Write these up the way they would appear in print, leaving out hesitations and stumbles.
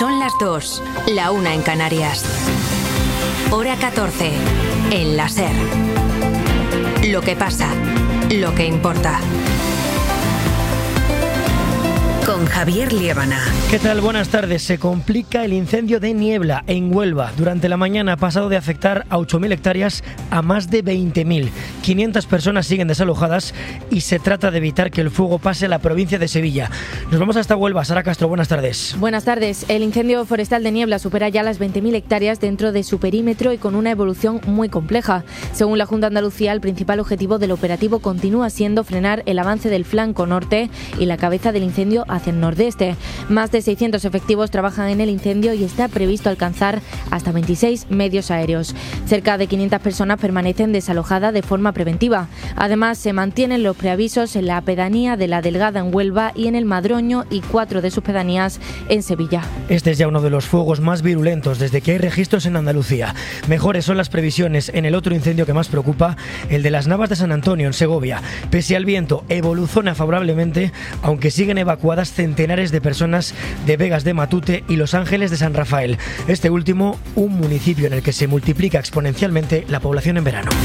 Son las 2, la 1 en Canarias. Hora 14, en la SER. Lo que pasa, lo que importa. Con Javier Liébana. ¿Qué tal? Buenas tardes. Se complica el incendio de Niebla, en Huelva. Durante la mañana ha pasado de afectar a 8.000 hectáreas a más de 20.000. 500 personas siguen desalojadas y se trata de evitar que el fuego pase a la provincia de Sevilla. Nos vamos hasta Huelva. Sara Castro, buenas tardes. Buenas tardes. El incendio forestal de Niebla supera ya las 20.000 hectáreas dentro de su perímetro y con una evolución muy compleja. Según la Junta de Andalucía, el principal objetivo del operativo continúa siendo frenar el avance del flanco norte y la cabeza del incendio hacia el nordeste. Más de 600 efectivos trabajan en el incendio y está previsto alcanzar hasta 26 medios aéreos. Cerca de 500 personas permanecen desalojadas de forma preventiva. Además, se mantienen los preavisos en la pedanía de La Delgada en Huelva y en el Madroño y 4 de sus pedanías en Sevilla. Este es ya uno de los fuegos más virulentos desde que hay registros en Andalucía. Mejores son las previsiones en el otro incendio que más preocupa, el de las Navas de San Antonio en Segovia. Pese al viento, evoluciona favorablemente, aunque siguen evacuadas centenares de personas de Vegas de Matute y Los Ángeles de San Rafael. Este último, un municipio en el que se multiplica exponencialmente la población en verano.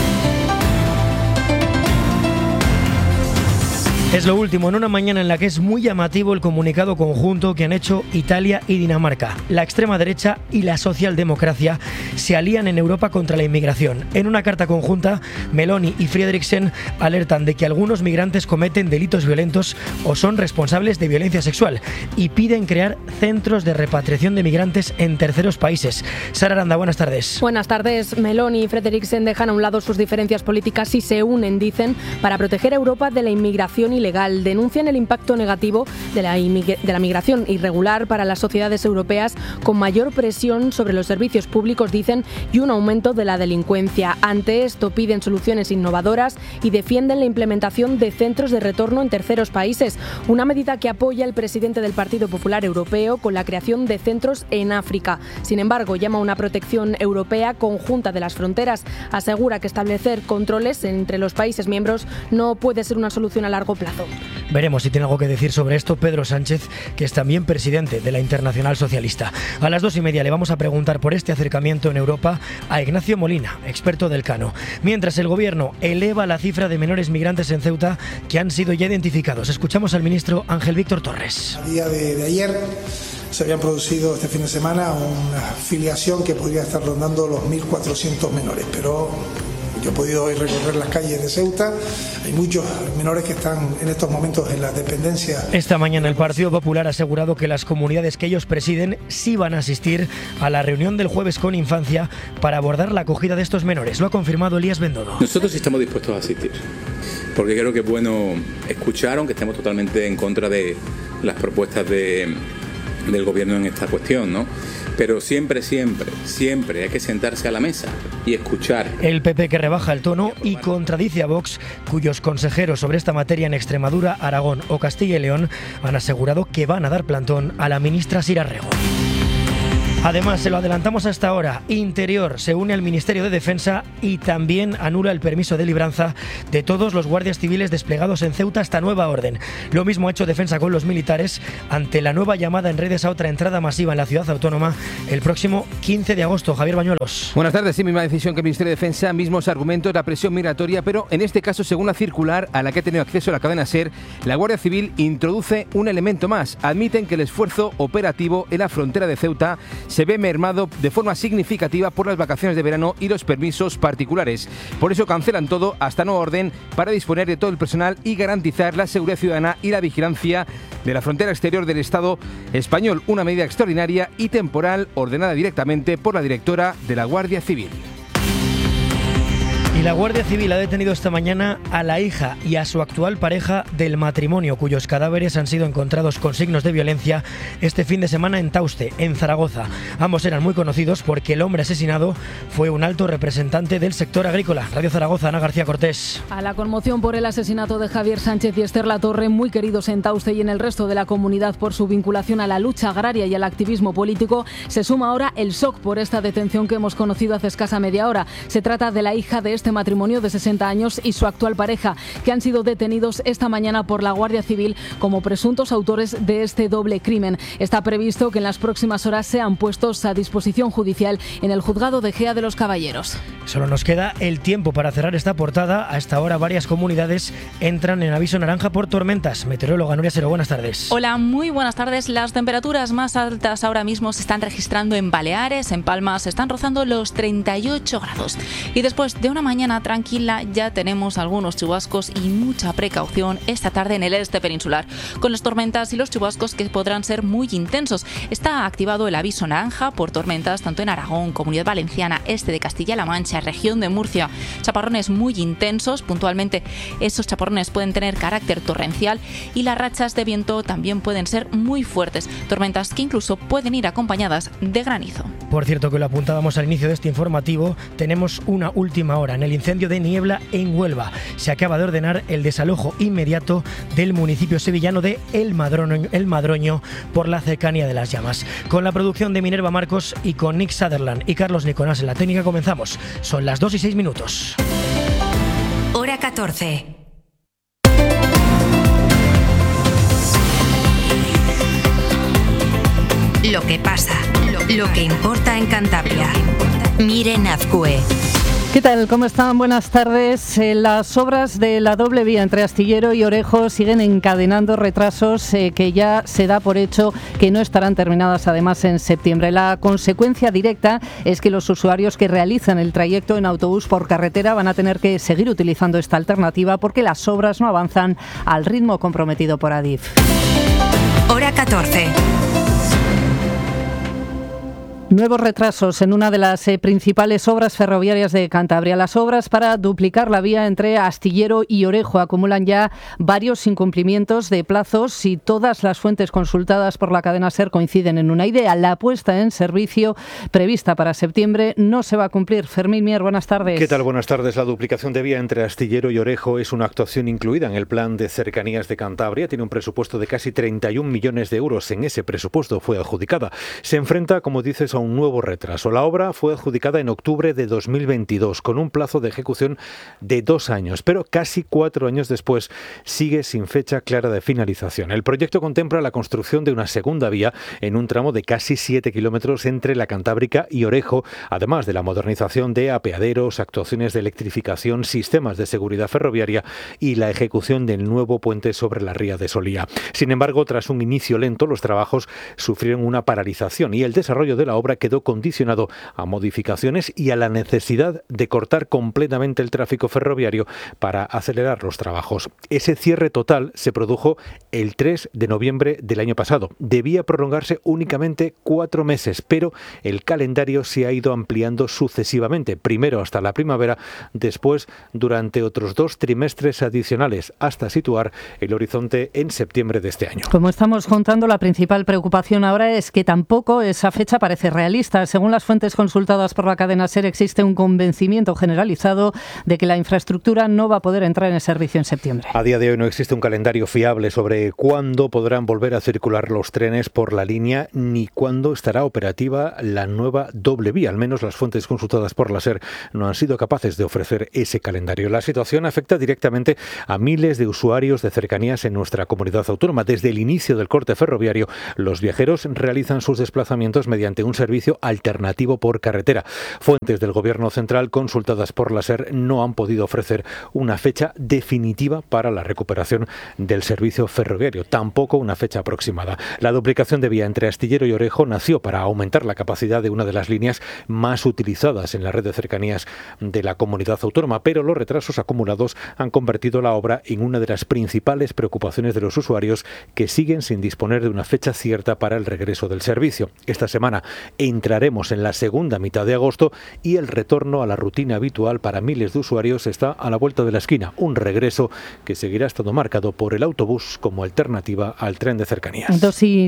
Es lo último en una mañana en la que es muy llamativo el comunicado conjunto que han hecho Italia y Dinamarca. La extrema derecha y la socialdemocracia se alían en Europa contra la inmigración. En una carta conjunta, Meloni y Frederiksen alertan de que algunos migrantes cometen delitos violentos o son responsables de violencia sexual y piden crear centros de repatriación de migrantes en terceros países. Sara Aranda, buenas tardes. Buenas tardes. Meloni y Frederiksen dejan a un lado sus diferencias políticas y se unen, dicen, para proteger a Europa de la inmigración ilegal. Denuncian el impacto negativo de la migración irregular para las sociedades europeas, con mayor presión sobre los servicios públicos, dicen, y un aumento de la delincuencia. Ante esto piden soluciones innovadoras y defienden la implementación de centros de retorno en terceros países, una medida que apoya el presidente del Partido Popular Europeo con la creación de centros en África. Sin embargo, llama a una protección europea conjunta de las fronteras. Asegura que establecer controles entre los países miembros no puede ser una solución a largo plazo. Veremos si tiene algo que decir sobre esto Pedro Sánchez, que es también presidente de la Internacional Socialista. A las 2:30 le vamos a preguntar por este acercamiento en Europa a Ignacio Molina, experto del Cano. Mientras el gobierno eleva la cifra de menores migrantes en Ceuta que han sido ya identificados. Escuchamos al ministro Ángel Víctor Torres. A día de ayer se habían producido este fin de semana una filiación que podría estar rondando los 1.400 menores, pero yo he podido hoy recorrer las calles de Ceuta. Hay muchos menores que están en estos momentos en la dependencia. Esta mañana el Partido Popular ha asegurado que las comunidades que ellos presiden sí van a asistir a la reunión del jueves con Infancia para abordar la acogida de estos menores. Lo ha confirmado Elías Bendodo. Nosotros sí estamos dispuestos a asistir, porque creo que es bueno escuchar, aunque estemos totalmente en contra de las propuestas del gobierno en esta cuestión, ¿no? Pero siempre hay que sentarse a la mesa y escuchar. El PP que rebaja el tono y contradice a Vox, cuyos consejeros sobre esta materia en Extremadura, Aragón o Castilla y León han asegurado que van a dar plantón a la ministra Sira Rego. Además, se lo adelantamos hasta ahora, Interior se une al Ministerio de Defensa y también anula el permiso de libranza de todos los guardias civiles desplegados en Ceuta hasta nueva orden. Lo mismo ha hecho Defensa con los militares ante la nueva llamada en redes a otra entrada masiva en la ciudad autónoma el próximo 15 de agosto. Javier Bañuelos. Buenas tardes. Sí, misma decisión que el Ministerio de Defensa, mismos argumentos, la presión migratoria, pero en este caso, según la circular a la que ha tenido acceso la cadena SER, la Guardia Civil introduce un elemento más. Admiten que el esfuerzo operativo en la frontera de Ceuta se ve mermado de forma significativa por las vacaciones de verano y los permisos particulares. Por eso cancelan todo hasta nueva orden para disponer de todo el personal y garantizar la seguridad ciudadana y la vigilancia de la frontera exterior del Estado español. Una medida extraordinaria y temporal ordenada directamente por la directora de la Guardia Civil. Y la Guardia Civil ha detenido esta mañana a la hija y a su actual pareja del matrimonio, cuyos cadáveres han sido encontrados con signos de violencia este fin de semana en Tauste, en Zaragoza. Ambos eran muy conocidos porque el hombre asesinado fue un alto representante del sector agrícola. Radio Zaragoza, Ana García Cortés. A la conmoción por el asesinato de Javier Sánchez y Esther Latorre, muy queridos en Tauste y en el resto de la comunidad por su vinculación a la lucha agraria y al activismo político, se suma ahora el shock por esta detención que hemos conocido hace escasa media hora. Se trata de la hija de este este matrimonio de 60 años y su actual pareja, que han sido detenidos esta mañana por la Guardia Civil como presuntos autores de este doble crimen. Está previsto que en las próximas horas sean puestos a disposición judicial en el juzgado de Gea de los Caballeros. Solo nos queda el tiempo para cerrar esta portada. A esta hora varias comunidades entran en aviso naranja por tormentas. Meteoróloga Nuria Sero, buenas tardes. Hola, muy buenas tardes. Las temperaturas más altas ahora mismo se están registrando en Baleares, en Palma se están rozando los 38 grados. Y después de una mañana tranquila ya tenemos algunos chubascos y mucha precaución esta tarde en el este peninsular, con las tormentas y los chubascos que podrán ser muy intensos. Está activado el aviso naranja por tormentas tanto en Aragón, Comunidad Valenciana, este de Castilla-La Mancha, región de Murcia. Chaparrones muy intensos, puntualmente esos chaparrones pueden tener carácter torrencial y las rachas de viento también pueden ser muy fuertes, tormentas que incluso pueden ir acompañadas de granizo. Por cierto, que lo apuntábamos al inicio de este informativo, tenemos una última hora en el incendio de Niebla en Huelva. Se acaba de ordenar el desalojo inmediato del municipio sevillano de El Madroño por la cercanía de las llamas. Con la producción de Minerva Marcos y con Nick Sutherland y Carlos Nicolás en la técnica comenzamos. Son las 2:06. Hora 14. Lo que pasa, lo que importa en Cantabria. Miren Azcue. ¿Qué tal? ¿Cómo están? Buenas tardes. Las obras de la doble vía entre Astillero y Orejo siguen encadenando retrasos que ya se da por hecho que no estarán terminadas además en septiembre. La consecuencia directa es que los usuarios que realizan el trayecto en autobús por carretera van a tener que seguir utilizando esta alternativa porque las obras no avanzan al ritmo comprometido por Adif. Hora 14. Nuevos retrasos en una de las principales obras ferroviarias de Cantabria. Las obras para duplicar la vía entre Astillero y Orejo acumulan ya varios incumplimientos de plazos y todas las fuentes consultadas por la cadena SER coinciden en una idea. La puesta en servicio prevista para septiembre no se va a cumplir. Fermín Mier, buenas tardes. ¿Qué tal? Buenas tardes. La duplicación de vía entre Astillero y Orejo es una actuación incluida en el Plan de Cercanías de Cantabria. Tiene un presupuesto de casi 31 millones de euros. En ese presupuesto fue adjudicada. Se enfrenta, como dices, a un nuevo retraso. La obra fue adjudicada en octubre de 2022 con un plazo de ejecución de 2 años, pero casi 4 años después sigue sin fecha clara de finalización. El proyecto contempla la construcción de una segunda vía en un tramo de casi 7 kilómetros entre la Cantábrica y Orejo, además de la modernización de apeaderos, actuaciones de electrificación, sistemas de seguridad ferroviaria y la ejecución del nuevo puente sobre la ría de Solía. Sin embargo, tras un inicio lento, los trabajos sufrieron una paralización y el desarrollo de la obra quedó condicionado a modificaciones y a la necesidad de cortar completamente el tráfico ferroviario para acelerar los trabajos. Ese cierre total se produjo el 3 de noviembre del año pasado. Debía prolongarse únicamente 4 meses, pero el calendario se ha ido ampliando sucesivamente, primero hasta la primavera, después durante otros 2 trimestres adicionales, hasta situar el horizonte en septiembre de este año. Como estamos contando, la principal preocupación ahora es que tampoco esa fecha parece realista. Según las fuentes consultadas por la cadena SER, existe un convencimiento generalizado de que la infraestructura no va a poder entrar en servicio en septiembre. A día de hoy no existe un calendario fiable sobre cuándo podrán volver a circular los trenes por la línea ni cuándo estará operativa la nueva doble vía. Al menos las fuentes consultadas por la SER no han sido capaces de ofrecer ese calendario. La situación afecta directamente a miles de usuarios de cercanías en nuestra comunidad autónoma. Desde el inicio del corte ferroviario, los viajeros realizan sus desplazamientos mediante un servicio alternativo por carretera. Fuentes del Gobierno central consultadas por la SER no han podido ofrecer una fecha definitiva para la recuperación del servicio ferroviario, tampoco una fecha aproximada. La duplicación de vía entre Astillero y Orejo nació para aumentar la capacidad de una de las líneas más utilizadas en la red de cercanías de la comunidad autónoma, pero los retrasos acumulados han convertido la obra en una de las principales preocupaciones de los usuarios, que siguen sin disponer de una fecha cierta para el regreso del servicio. Esta semana entraremos en la segunda mitad de agosto y el retorno a la rutina habitual para miles de usuarios está a la vuelta de la esquina, un regreso que seguirá estando marcado por el autobús como alternativa al tren de cercanías.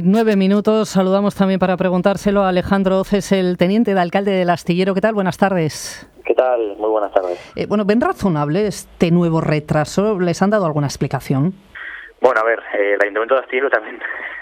2:09. Saludamos también para preguntárselo a Alejandro Oces, el teniente de alcalde del Astillero. ¿Qué tal? Buenas tardes. ¿Qué tal? Muy buenas tardes. ¿Ven razonable este nuevo retraso? ¿Les han dado alguna explicación? Bueno, a ver, el Ayuntamiento de Astillero también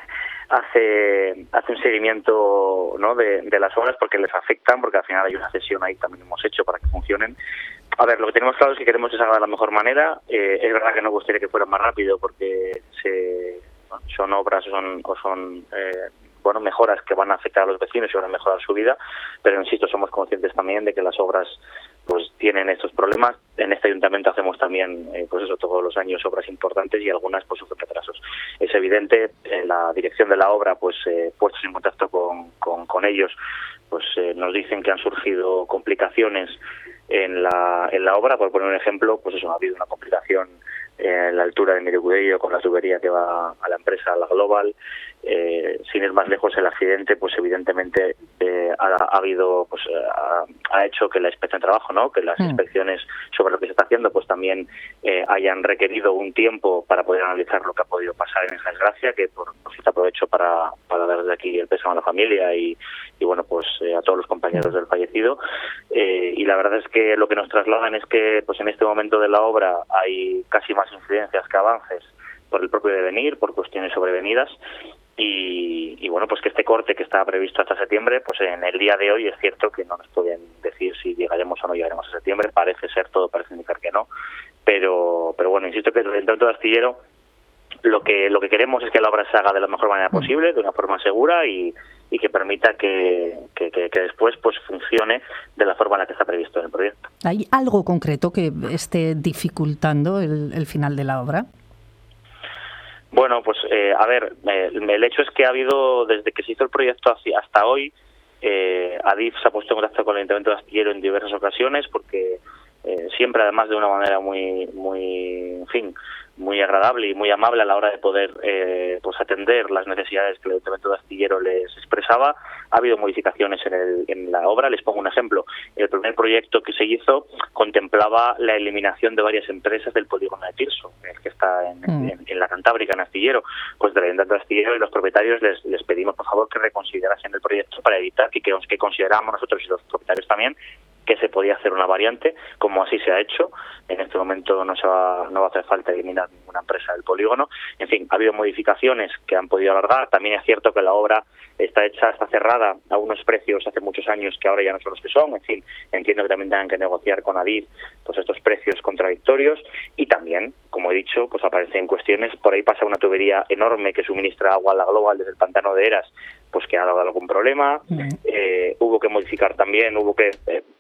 hace un seguimiento, ¿no?, de las obras porque les afectan, porque al final hay una cesión ahí también hemos hecho para que funcionen. A ver, lo que tenemos claro es que queremos que se haga de la mejor manera. Es verdad que nos gustaría que fuera más rápido porque son obras o son mejoras que van a afectar a los vecinos y van a mejorar su vida, pero insisto, somos conscientes también de que las obras pues tienen estos problemas. En este ayuntamiento hacemos también todos los años obras importantes y algunas pues sufren retrasos. Es evidente, la dirección de la obra puestos en contacto con ellos, nos dicen que han surgido complicaciones en la obra. Por poner un ejemplo, ha habido una complicación en la altura de Miricudello con la tubería que va a la empresa, a la Global. Sin ir más lejos, el accidente evidentemente ha hecho que la inspección de trabajo, ¿no?, que las inspecciones sobre lo que se está haciendo también hayan requerido un tiempo para poder analizar lo que ha podido pasar en esa desgracia, que por cierto aprovecho para dar desde aquí el pésame a la familia y a todos los compañeros del fallecido. Y la verdad es que lo que nos trasladan es que en este momento de la obra hay casi más incidencias que avances por el propio devenir, por cuestiones sobrevenidas. Y que este corte que estaba previsto hasta septiembre, en el día de hoy es cierto que no nos pueden decir si llegaremos o no llegaremos a septiembre. Todo parece indicar que no, pero insisto que dentro de Astillero lo que queremos es que la obra se haga de la mejor manera posible, de una forma segura y que permita que después funcione de la forma en la que está previsto en el proyecto. ¿Hay algo concreto que esté dificultando el final de la obra? Bueno, el hecho es que ha habido, desde que se hizo el proyecto hasta hoy, Adif se ha puesto en contacto con el Ayuntamiento de Astillero en diversas ocasiones, porque siempre, además, de una manera muy agradable y muy amable a la hora de poder atender las necesidades que el Ayuntamiento de Astillero les expresaba. Ha habido modificaciones en la obra. Les pongo un ejemplo. El primer proyecto que se hizo contemplaba la eliminación de varias empresas del polígono de Tirso, el que está en la Cantábrica, en Astillero. Del Ayuntamiento de Astillero y los propietarios les pedimos, por favor, que reconsiderasen el proyecto para evitar que consideramos nosotros y los propietarios también que se podía hacer una variante, como así se ha hecho. En este momento no va a hacer falta eliminar ninguna empresa del polígono. En fin, ha habido modificaciones que han podido alargar. También es cierto que la obra está cerrada a unos precios hace muchos años que ahora ya no son los que son. En fin, entiendo que también tengan que negociar con Adif estos precios contradictorios. Y también, como he dicho, aparecen cuestiones. Por ahí pasa una tubería enorme que suministra agua a la Global desde el pantano de Eras, que ha dado algún problema. Hubo que modificar también, hubo que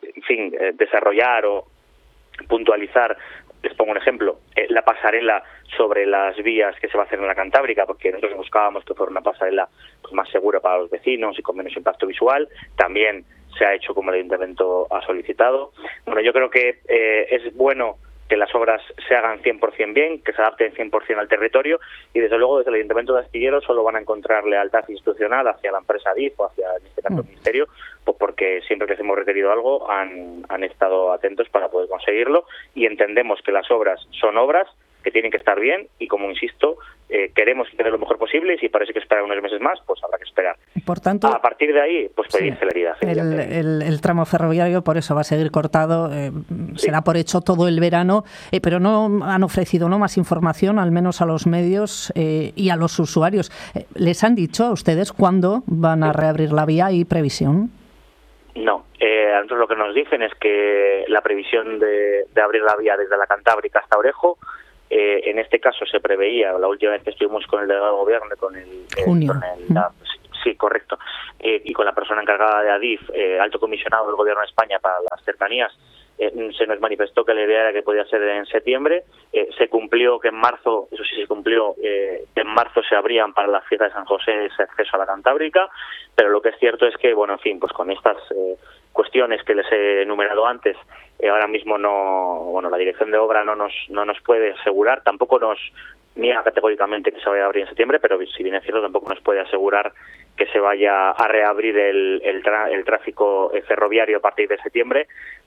desarrollar o puntualizar. Les pongo un ejemplo, la pasarela sobre las vías que se va a hacer en la Cantábrica, porque nosotros buscábamos que fuera una pasarela más segura para los vecinos y con menos impacto visual. También se ha hecho como el Ayuntamiento ha solicitado. Yo creo que es bueno que las obras se hagan 100% bien, que se adapten 100% al territorio, y desde luego desde el Ayuntamiento de Astillero solo van a encontrar lealtad institucional hacia la empresa Adif o hacia, en este caso, el Ministerio, porque siempre que les hemos requerido algo han estado atentos para poder conseguirlo, y entendemos que las obras son obras que tienen que estar bien, y como insisto, queremos hacer lo mejor posible, y si parece que esperar unos meses más, habrá que esperar. Por tanto, a partir de ahí, pedir celeridad. El tramo ferroviario por eso va a seguir cortado, será por hecho todo el verano, pero no han ofrecido más información, al menos a los medios y a los usuarios. ¿Les han dicho a ustedes cuándo van a reabrir la vía y previsión? No, a nosotros lo que nos dicen es que la previsión de abrir la vía desde la Cantábrica hasta Orejo, en este caso se preveía, la última vez que estuvimos con el delegado de gobierno, junio. Sí, correcto, y con la persona encargada de Adif, alto comisionado del Gobierno de España para las cercanías, se nos manifestó que la idea era que podía ser en septiembre. Se cumplió que en marzo, eso sí se cumplió, que en marzo se abrían para la fiesta de San José ese acceso a la Cantábrica, pero lo que es cierto es que, con estas cuestiones que les he enumerado antes, ahora mismo la dirección de obra no nos puede asegurar, tampoco nos niega categóricamente que se vaya a abrir en septiembre, pero si bien es cierto, tampoco nos puede asegurar que se vaya a reabrir el tráfico ferroviario a partir de septiembre,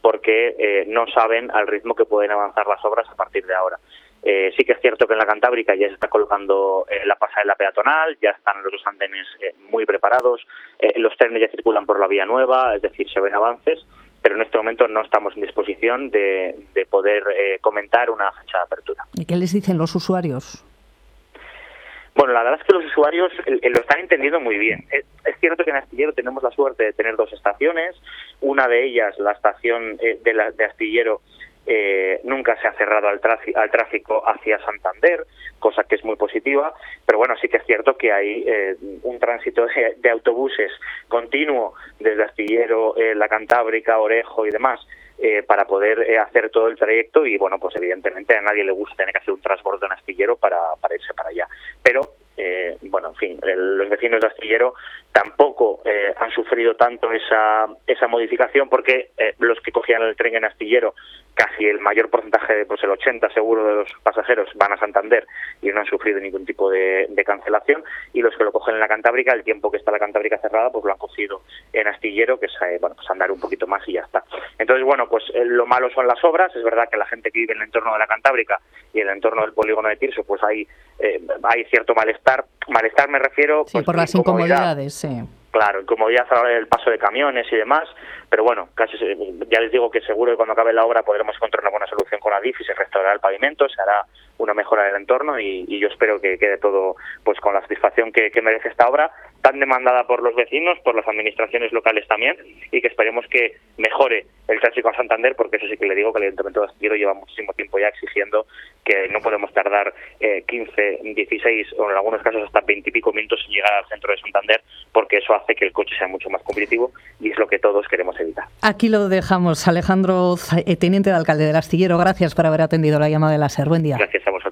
porque no saben al ritmo que pueden avanzar las obras a partir de ahora. Sí que es cierto que en la Cantábrica ya se está colocando la pasarela peatonal, ya están los dos andenes muy preparados, los trenes ya circulan por la vía nueva, es decir, se ven avances, pero en este momento no estamos en disposición de poder comentar una fecha de apertura. ¿Y qué les dicen los usuarios? Bueno, la verdad es que los usuarios lo están entendiendo muy bien. Es cierto que en Astillero tenemos la suerte de tener dos estaciones. Una de ellas, la estación de Astillero, nunca se ha cerrado al tráfico hacia Santander, cosa que es muy positiva, pero bueno, sí que es cierto que hay un tránsito de autobuses continuo desde Astillero, la Cantábrica, Orejo y demás, para poder hacer todo el trayecto, y bueno, pues evidentemente a nadie le gusta tener que hacer un transbordo en Astillero para irse para allá. Pero bueno, en fin, los vecinos de Astillero tampoco han sufrido tanto esa modificación, porque los que cogían el tren en Astillero, casi el mayor porcentaje, pues el 80% seguro de los pasajeros van a Santander y no han sufrido ningún tipo de cancelación, y los que lo cogen en la Cantábrica, el tiempo que está la Cantábrica cerrada, pues lo han cogido en Astillero, que es bueno, pues andar un poquito más y ya está. Entonces, bueno, pues lo malo son las obras. Es verdad que la gente que vive en el entorno de la Cantábrica y en el entorno del polígono de Tirso, pues hay cierto malestar. Malestar me refiero... Sí, pues, por las incomodidades, sí. Claro, incomodidad a la hora del paso de camiones y demás, pero bueno, casi ya les digo que seguro que cuando acabe la obra podremos encontrar una buena solución con Adif y se restaurará el pavimento, se hará una mejora del entorno, y yo espero que quede todo pues con la satisfacción que merece esta obra, tan demandada por los vecinos, por las administraciones locales también, y que esperemos que mejore el tráfico a Santander, porque eso sí que le digo que el Ayuntamiento de Astillero lleva muchísimo tiempo ya exigiendo que no podemos tardar 15, 16 o en algunos casos hasta 20 y pico minutos en llegar al centro de Santander, porque eso hace que el coche sea mucho más competitivo, y es lo que todos queremos evitar. Aquí lo dejamos. Alejandro, teniente de alcalde del Astillero, gracias por haber atendido la llamada de la SER. Buen día. Gracias a vosotros.